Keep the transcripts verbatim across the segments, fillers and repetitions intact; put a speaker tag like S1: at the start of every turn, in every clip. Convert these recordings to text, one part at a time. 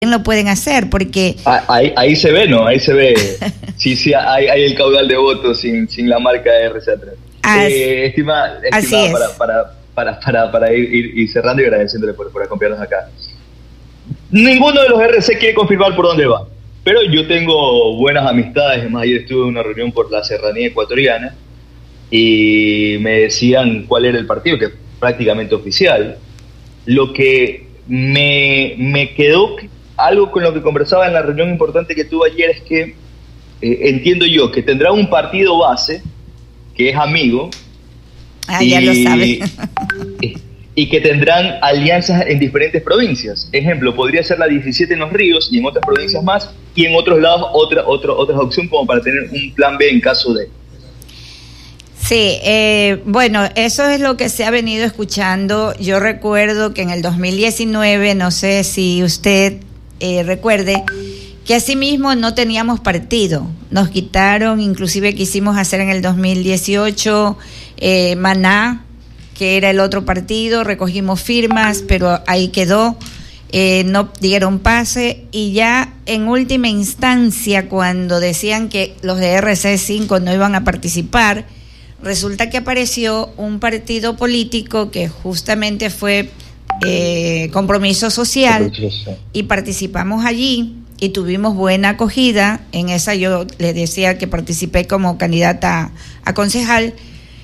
S1: lo pueden hacer, porque...
S2: Ahí, ahí se ve, ¿no? Ahí se ve. Sí, sí, hay, hay el caudal de votos sin, sin la marca de R C tres.
S1: As,
S2: eh, estimada, estimada para, para, para, para, para ir, ir, ir cerrando y agradeciéndole por, por acompañarnos acá. Ninguno de los R C quiere confirmar por dónde va, pero yo tengo buenas amistades. Además, ayer estuve en una reunión por la serranía ecuatoriana y me decían cuál era el partido, que es prácticamente oficial. Lo que me, me quedó... Algo con lo que conversaba en la reunión importante que tuve ayer es que eh, entiendo yo que tendrá un partido base que es amigo.
S1: Ah, y, ya lo sabe.
S2: y, y que tendrán alianzas en diferentes provincias. Ejemplo, podría ser la diecisiete en Los Ríos y en otras provincias más, y en otros lados otra, otra, otras opciones como para tener un plan B en caso de...
S1: Sí, eh, bueno, eso es lo que se ha venido escuchando. Yo recuerdo que en el dos mil diecinueve, no sé si usted... Eh, recuerde que asimismo no teníamos partido, nos quitaron, inclusive quisimos hacer en el dos mil dieciocho eh, Maná, que era el otro partido, recogimos firmas, pero ahí quedó, eh, no dieron pase, y ya en última instancia, cuando decían que los de R C cinco no iban a participar, resulta que apareció un partido político que justamente fue Eh, compromiso social, y participamos allí y tuvimos buena acogida. En esa yo les decía que participé como candidata a concejal,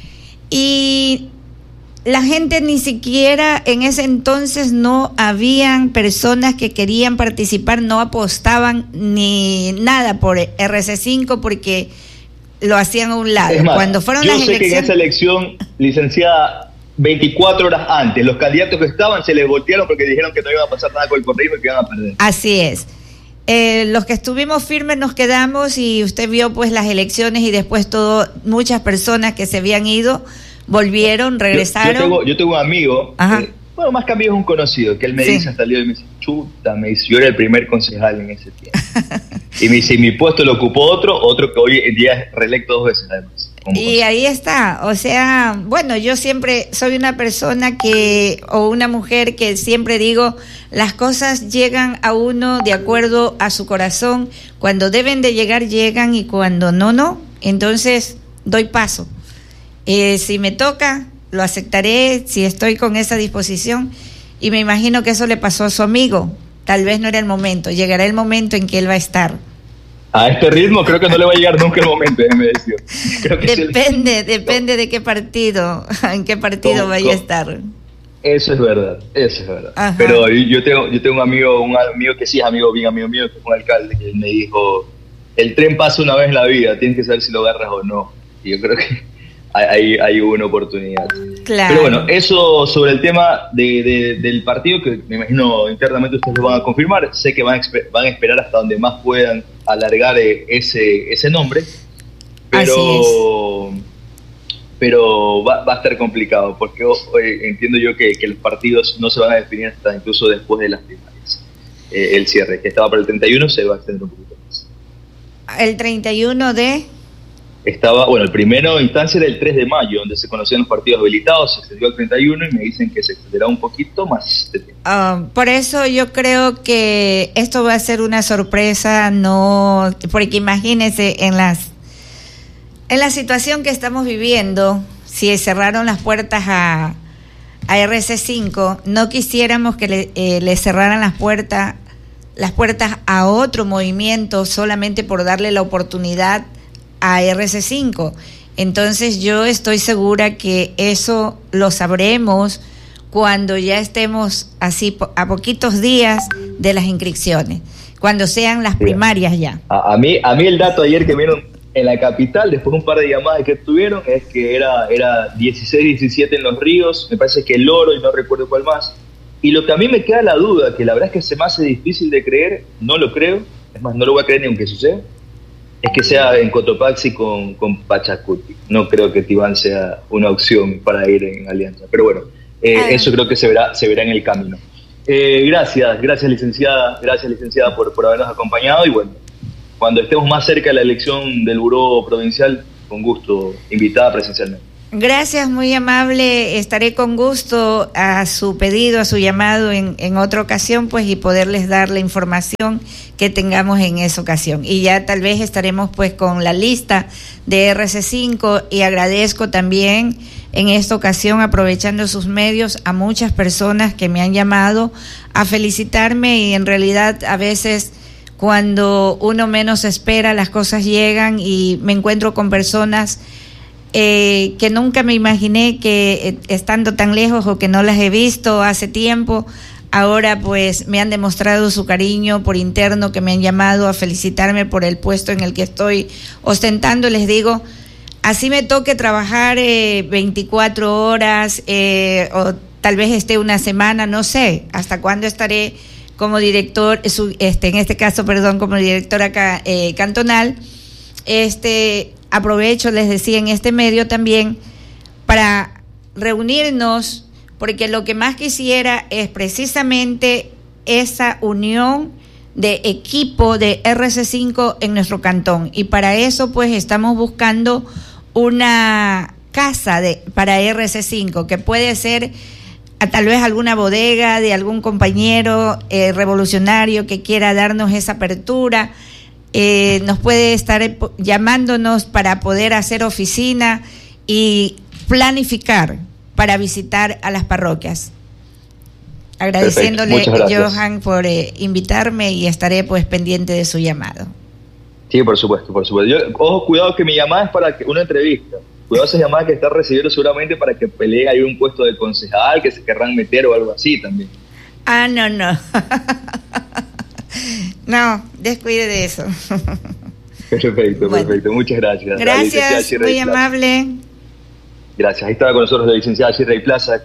S1: y la gente ni siquiera en ese entonces, no habían personas que querían participar, no apostaban ni nada por R C cinco porque lo hacían a un lado.
S2: Es más,
S1: cuando fueron
S2: yo
S1: las
S2: sé
S1: elecciones,
S2: que en esa elección, licenciada, veinticuatro horas antes, los candidatos que estaban se les voltearon porque dijeron que no iba a pasar nada con el correísmo y que iban a perder.
S1: Así es. Eh, los que estuvimos firmes nos quedamos, y usted vio pues las elecciones, y después todo, muchas personas que se habían ido volvieron, regresaron.
S2: Yo, yo, tengo, yo tengo un amigo, eh, bueno, más que amigo es un conocido, que él me sí. dice hasta el día de hoy, me dice, chuta, me dice, yo era el primer concejal en ese tiempo. Y me dice, y mi puesto lo ocupó otro, otro que hoy en día es reelecto dos veces además.
S1: Y ahí está, o sea, bueno, yo siempre soy una persona que, o una mujer que siempre digo, las cosas llegan a uno de acuerdo a su corazón, cuando deben de llegar, llegan, y cuando no, no, entonces doy paso. Eh, si me toca, lo aceptaré, si estoy con esa disposición, y me imagino que eso le pasó a su amigo, tal vez no era el momento, llegará el momento en que él va a estar.
S2: A este ritmo creo que no le va a llegar nunca el momento, me decía. Creo que
S1: depende, el... depende no. de qué partido, en qué partido ¿Cómo, vaya cómo? a estar.
S2: Eso es verdad, eso es verdad. Ajá. Pero yo tengo, yo tengo un amigo, un amigo que sí es amigo, bien amigo mío, que es un alcalde, que me dijo, el tren pasa una vez en la vida, tienes que saber si lo agarras o no. Y yo creo que hay, hay una oportunidad.
S1: Claro.
S2: Pero bueno, eso sobre el tema de, de, del partido, que me imagino internamente ustedes lo van a confirmar. Sé que van a, van a esperar hasta donde más puedan alargar ese, ese nombre, pero, pero va, va a estar complicado, porque eh, entiendo yo que, que los partidos no se van a definir hasta incluso después de las primarias. Eh, el cierre, que estaba para el treinta y uno, se va a extender un poquito más.
S1: ¿El treinta y uno de...?
S2: Estaba, bueno, el primero instancia era el tres de mayo, donde se conocían los partidos habilitados, se extendió al treinta y uno y me dicen que se extenderá un poquito más de tiempo.
S1: Uh, por eso yo creo que esto va a ser una sorpresa, no, porque imagínense en las en la situación que estamos viviendo, si cerraron las puertas a, a R C cinco, no quisiéramos que le, eh, le cerraran las puertas las puertas a otro movimiento solamente por darle la oportunidad a R C cinco. Entonces yo estoy segura que eso lo sabremos cuando ya estemos así po- a poquitos días de las inscripciones, cuando sean las primarias ya.
S2: A, a mí a mí el dato ayer que vieron en la capital, después de un par de llamadas que tuvieron, es que era, era dieciséis diecisiete en Los Ríos, me parece que el Oro y no recuerdo cuál más. Y lo que a mí me queda la duda, que la verdad es que se me hace difícil de creer, no lo creo, es más, no lo voy a creer ni aunque suceda, es que sea en Cotopaxi con, con Pachacuti. No creo que Tibán sea una opción para ir en alianza. Pero bueno, eh, eso creo que se verá, se verá en el camino. Eh, gracias, gracias licenciada, gracias licenciada por, por habernos acompañado. Y bueno, cuando estemos más cerca de la elección del buró provincial, con gusto, invitada presencialmente.
S1: Gracias, muy amable. Estaré con gusto a su pedido, a su llamado en, en otra ocasión, pues, y poderles dar la información que tengamos en esa ocasión. Y ya tal vez estaremos pues con la lista de R C cinco, y agradezco también en esta ocasión, aprovechando sus medios, a muchas personas que me han llamado a felicitarme, y en realidad a veces cuando uno menos espera las cosas llegan, y me encuentro con personas Eh, que nunca me imaginé que eh, estando tan lejos, o que no las he visto hace tiempo, ahora pues me han demostrado su cariño por interno, que me han llamado a felicitarme por el puesto en el que estoy ostentando. Les digo, así me toque trabajar eh, veinticuatro horas eh, o tal vez esté una semana, no sé hasta cuándo estaré como director, su, este, en este caso, perdón, como directora ca, eh, cantonal. Este... Aprovecho, les decía, en este medio también para reunirnos, porque lo que más quisiera es precisamente esa unión de equipo de R C cinco en nuestro cantón, y para eso pues estamos buscando una casa de para R C cinco, que puede ser a, tal vez alguna bodega de algún compañero eh, revolucionario que quiera darnos esa apertura. Eh, nos puede estar llamándonos para poder hacer oficina y planificar para visitar a las parroquias. Agradeciéndole, Johan, por eh, invitarme, y estaré pues pendiente de su llamado.
S2: Sí, por supuesto, por supuesto. Yo, ojo, cuidado, que mi llamada es para que, una entrevista. Cuidado esa llamada que está recibiendo seguramente para que pelee ahí un puesto de concejal, que se querrán meter o algo así también.
S1: Ah, no, no. No, descuide de eso.
S2: Perfecto, bueno, perfecto. Muchas gracias.
S1: Gracias, muy amable.
S2: Gracias. Ahí estaba con nosotros la licenciada Shirley Plaza.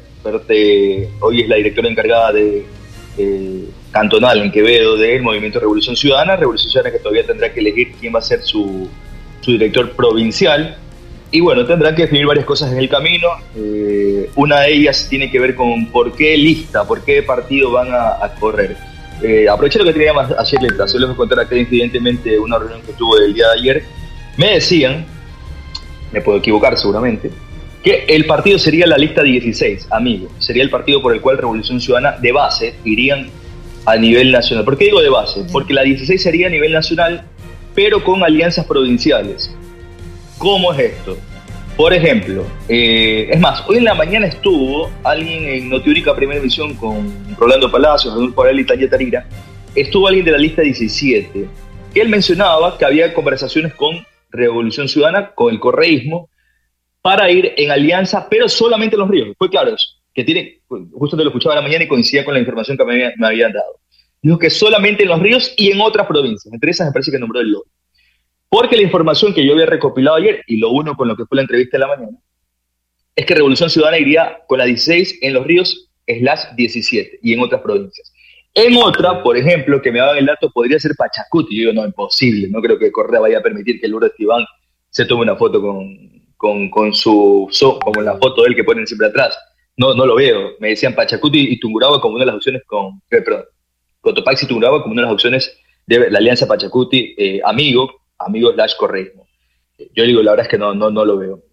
S2: Hoy es la directora encargada de eh, cantonal en Quevedo del Movimiento Revolución Ciudadana. Revolución Ciudadana que todavía tendrá que elegir quién va a ser su, su director provincial. Y bueno, tendrán que definir varias cosas en el camino. Eh, una de ellas tiene que ver con por qué lista, por qué partido van a, a correr. Eh, aproveché lo que tenía más ayer, les les voy a contar acá incidentemente una reunión que tuve el día de ayer. Me decían, me puedo equivocar seguramente, que el partido sería la lista dieciséis, amigo. Sería el partido por el cual Revolución Ciudadana de base irían a nivel nacional. ¿Por qué digo de base? Porque la dieciséis sería a nivel nacional, pero con alianzas provinciales. ¿Cómo es esto? Por ejemplo, eh, es más, hoy en la mañana estuvo alguien en Notiúnica Primera Emisión con Rolando Palacios, Rodolfo Varela y Tania Tarira. Estuvo alguien de la lista diecisiete, que él mencionaba que había conversaciones con Revolución Ciudadana, con el correísmo, para ir en alianza, pero solamente en Los Ríos. Fue claro eso, que tiene, justo te lo escuchaba en la mañana y coincidía con la información que me, había, me habían dado. Dijo que solamente en Los Ríos y en otras provincias, entre esas me parece que nombró el Lobo. Porque la información que yo había recopilado ayer, y lo uno con lo que fue la entrevista de la mañana, es que Revolución Ciudadana iría con la dieciséis en Los Ríos, slash diecisiete, y en otras provincias. En otra, por ejemplo, que me daban el dato, podría ser Pachacuti. Yo digo, no, imposible, no creo que Correa vaya a permitir que Lourdes Tibán se tome una foto con, con, con su, so, como la foto de él que ponen siempre atrás. No, no lo veo. Me decían Pachacuti y Tungurahua como una de las opciones, con, eh, perdón, Cotopaxi y Tungurahua como una de las opciones de la alianza Pachacuti, eh, amigo, amigos slash correísmo. Yo digo, la verdad es que no, no, no lo veo.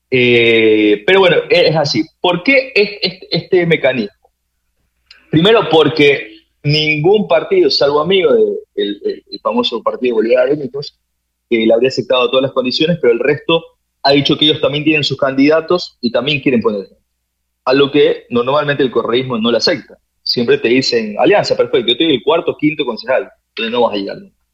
S2: Eh, pero bueno, es así. ¿Por qué es este, este mecanismo? Primero porque ningún partido, salvo amigo del de, el, el famoso Partido Bolívar de Mitos, que le habría aceptado todas las condiciones, pero el resto ha dicho que ellos también tienen sus candidatos y también quieren poner. A lo que no, normalmente el correísmo no le acepta. Siempre te dicen, alianza, perfecto, yo estoy el cuarto, quinto concejal, entonces no vas a llegar nunca.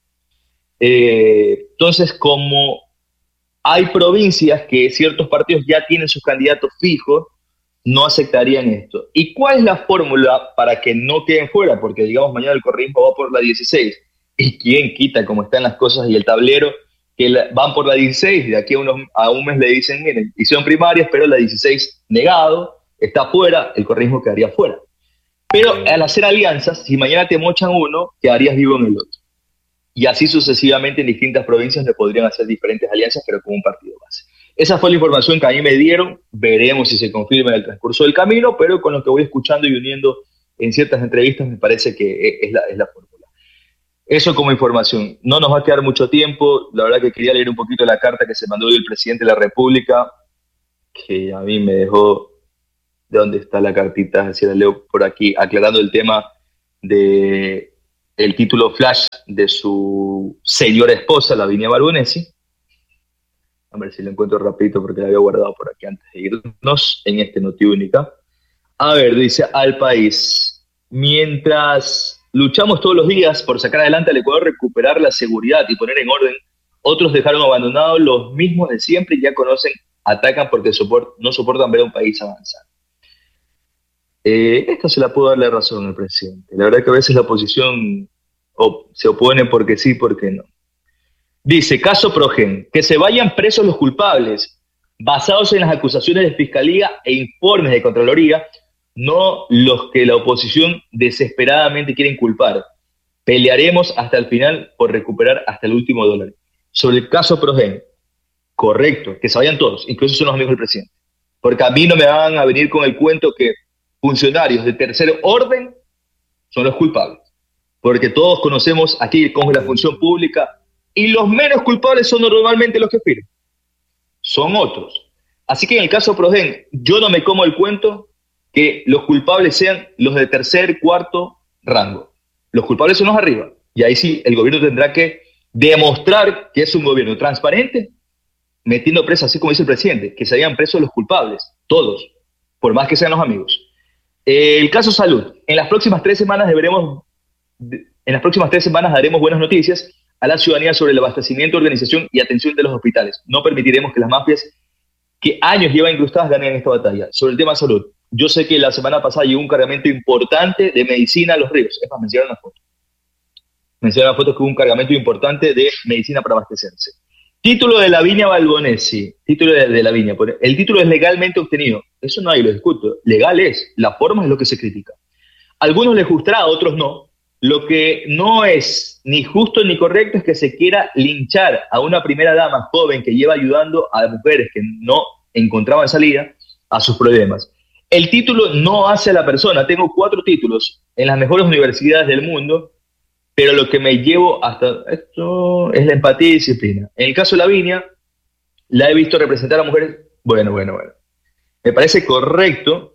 S2: Eh, entonces, como hay provincias que ciertos partidos ya tienen sus candidatos fijos, no aceptarían esto. ¿Y cuál es la fórmula para que no queden fuera? Porque, digamos, mañana el correísmo va por la dieciséis. ¿Y quién quita cómo están las cosas y el tablero? Que la, van por la dieciséis, de aquí a, unos, a un mes le dicen, miren, hicieron primarias, pero la dieciséis negado, está fuera, el correísmo quedaría fuera. Pero al hacer alianzas, si mañana te mochan uno, quedarías vivo en el otro. Y así sucesivamente en distintas provincias le podrían hacer diferentes alianzas, pero con un partido base. Esa fue la información que a mí me dieron. Veremos si se confirma en el transcurso del camino, pero con lo que voy escuchando y uniendo en ciertas entrevistas me parece que es la, es la fórmula. Eso como información. No nos va a quedar mucho tiempo. La verdad que quería leer un poquito la carta que se mandó hoy el presidente de la República, que a mí me dejó de dónde está la cartita, así la leo por aquí, aclarando el tema de el título flash de su señora esposa, Lavinia Balbonesi. A ver si lo encuentro rapidito porque la había guardado por aquí antes de irnos en este Notiúnica. A ver, dice al país, mientras luchamos todos los días por sacar adelante al Ecuador, recuperar la seguridad y poner en orden, otros dejaron abandonados los mismos de siempre y ya conocen, atacan porque soport, no soportan ver a un país avanzar. Eh, esta se la puedo darle razón al presidente. La verdad que a veces la oposición op, se opone porque sí, porque no. Dice, caso Progen, que se vayan presos los culpables, basados en las acusaciones de Fiscalía e informes de Contraloría, no los que la oposición desesperadamente quieren culpar. Pelearemos hasta el final por recuperar hasta el último dólar. Sobre el caso Progen, correcto, que se vayan todos, incluso son los amigos del presidente. Porque a mí no me van a venir con el cuento que funcionarios de tercer orden son los culpables. Porque todos conocemos aquí cómo es la función pública y los menos culpables son normalmente los que firman. Son otros. Así que en el caso Progen, yo no me como el cuento que los culpables sean los de tercer, cuarto rango. Los culpables son los arriba. Y ahí sí, el gobierno tendrá que demostrar que es un gobierno transparente, metiendo presos, así como dice el presidente, que se hayan presos los culpables, todos, por más que sean los amigos. Eh, el caso salud. En las próximas tres semanas deberemos, en las próximas tres semanas daremos buenas noticias a la ciudadanía sobre el abastecimiento, organización y atención de los hospitales. No permitiremos que las mafias que años llevan incrustadas ganen esta batalla. Sobre el tema salud, yo sé que la semana pasada llegó un cargamento importante de medicina a Los Ríos. Es más, me enseñaron una foto. Me enseñaron una foto que hubo un cargamento importante de medicina para abastecerse. Título de Lavinia Balbonesi. Título de, de Lavinia. El título es legalmente obtenido. Eso nadie lo discute. Legal es. La forma es lo que se critica. A algunos les gustará, a otros no. Lo que no es ni justo ni correcto es que se quiera linchar a una primera dama joven que lleva ayudando a mujeres que no encontraban salida a sus problemas. El título no hace a la persona. Tengo cuatro títulos en las mejores universidades del mundo, pero lo que me llevo hasta esto es la empatía y disciplina. En el caso de Lavinia, la he visto representar a mujeres. Bueno, bueno, bueno. Me parece correcto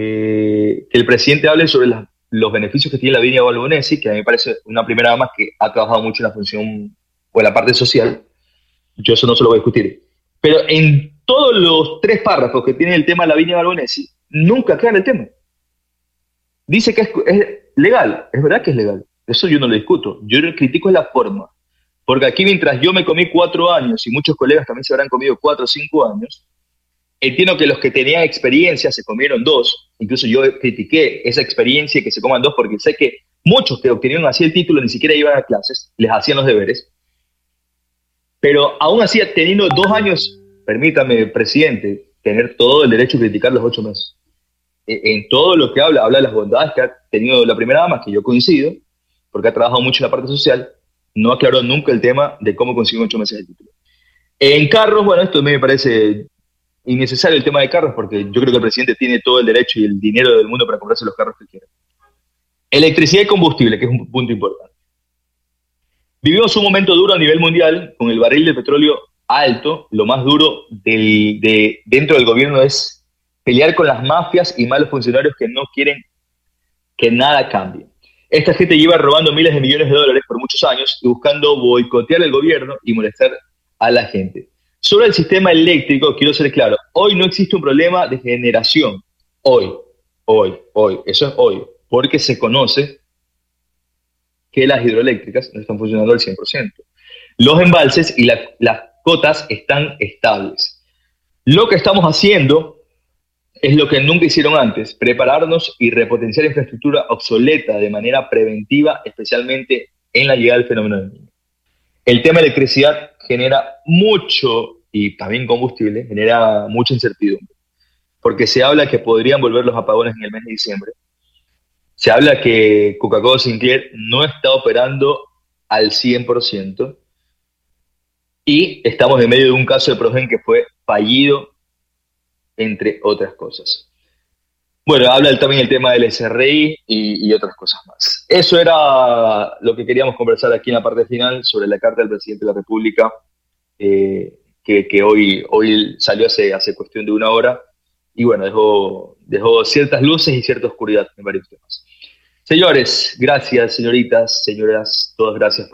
S2: eh, que el presidente hable sobre las los beneficios que tiene Lavinia Balbonesi, que a mí me parece una primera dama que ha trabajado mucho en la función o en la parte social. Yo eso no se lo voy a discutir. Pero en todos los tres párrafos que tiene el tema de Lavinia Balbonesi, nunca aclara el tema. Dice que es, es legal. Es verdad que es legal. Eso yo no lo discuto. Yo lo critico es la forma. Porque aquí, mientras yo me comí cuatro años y muchos colegas también se habrán comido cuatro o cinco años, entiendo que los que tenían experiencia se comieron dos. Incluso yo critiqué esa experiencia y que se coman dos porque sé que muchos que obtenieron así el título ni siquiera iban a clases, les hacían los deberes. Pero aún así, teniendo dos años, permítame, presidente, tener todo el derecho a criticar los ocho meses. En todo lo que habla, habla de las bondades que ha tenido la primera dama, que yo coincido, porque ha trabajado mucho en la parte social, no aclaró nunca el tema de cómo consiguió ocho meses el título. En carros, bueno, esto me parece innecesario el tema de carros, porque yo creo que el presidente tiene todo el derecho y el dinero del mundo para comprarse los carros que quiera. Electricidad y combustible, que es un punto importante. Vivimos un momento duro a nivel mundial, con el barril de petróleo alto. Lo más duro del, de, dentro del gobierno es pelear con las mafias y malos funcionarios que no quieren que nada cambie. Esta gente lleva robando miles de millones de dólares por muchos años y buscando boicotear el gobierno y molestar a la gente. Sobre el sistema eléctrico, quiero ser claro, hoy no existe un problema de generación. Hoy, hoy, hoy, eso es hoy, porque se conoce que las hidroeléctricas no están funcionando al cien por ciento. Los embalses y la, las cotas están estables. Lo que estamos haciendo es lo que nunca hicieron antes, prepararnos y repotenciar infraestructura obsoleta de manera preventiva, especialmente en la llegada del fenómeno del Niño. El tema de electricidad genera mucho, y también combustible, genera mucha incertidumbre, porque se habla que podrían volver los apagones en el mes de diciembre. Se habla que Coca-Cola Sinclair no está operando al cien por ciento y estamos en medio de un caso de Progen que fue fallido, entre otras cosas. Bueno, habla también el tema del S R I y, y otras cosas más. Eso era lo que queríamos conversar aquí en la parte final sobre la carta del presidente de la República, eh, que, que hoy, hoy salió hace, hace cuestión de una hora, y bueno, dejó, dejó ciertas luces y cierta oscuridad en varios temas. Señores, gracias, señoritas, señoras, todos gracias por